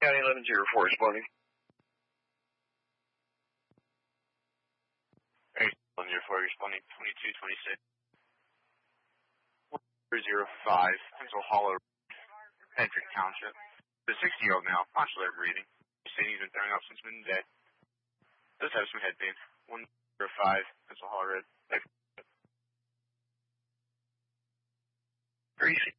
County 1104 responding. Hey, 1104 responding 2226. 005, Pencil Hollow, Patrick Township. The 60-year-old male, ocular breathing. He's saying he's been throwing up since midday. Does have some head pain. 105, Pencil Hollow Road. Greasy.